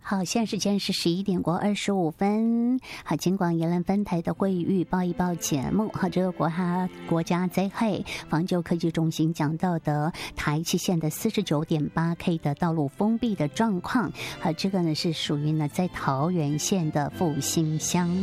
好，现在时间是11点过25分。好，金广宜兰分台的会预报一报节目。好，这个国家灾害防救科技中心讲到的台七线的49.8K 的道路封闭的状况。好，这个呢是属于呢在桃园县的复兴乡。